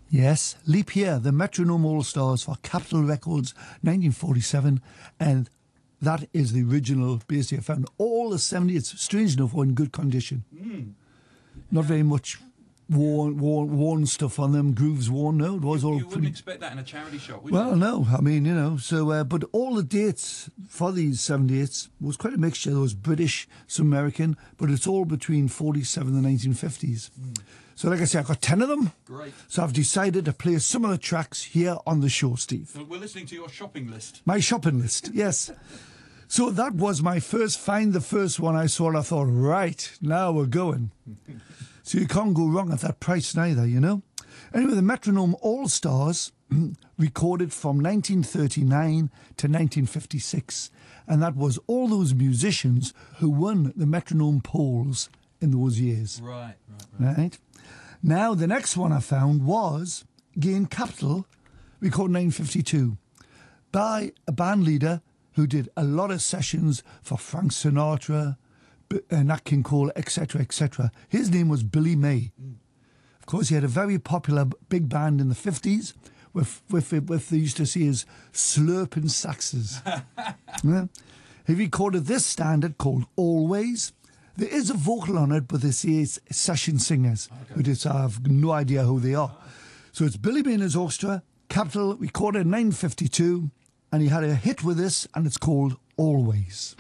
Yes, Leap Year, the Metronome All-Stars for Capitol Records, 1947, and that is the original. Basically, I found all the 70s, strange enough, were in good condition. Not very much worn stuff on them, grooves worn, no, it was all You wouldn't pretty... expect that in a charity shop, would Well, you? no, I mean, you know, so, but all the dates for these 78s was quite a mixture. There was British, some American, but it's all between 47 and the 1950s. So, like I say, I've got 10 of them. Great. So I've decided to play some of the tracks here on the show, Steve. So we're listening to your shopping list. My shopping list, yes. So that was my first find. The first one I saw, and I thought, right, now we're going. So you can't go wrong at that price neither, you know. Anyway, the Metronome All-Stars recorded from 1939 to 1956. And that was all those musicians who won the Metronome polls in those years. Right. Right. Now, the next one I found was, again, Capitol, recorded 1952, by a band leader who did a lot of sessions for Frank Sinatra, Nat King Cole, etc., etc. His name was Billy May. Of course, he had a very popular big band in the 50s with they used to see as slurping saxes. Yeah. He recorded this standard called Always. There is a vocal on it, but they say it's session singers. Who just have no idea who they are. So it's Billy May and his orchestra, Capitol, recorded in 1952, and he had a hit with this, and it's called Always.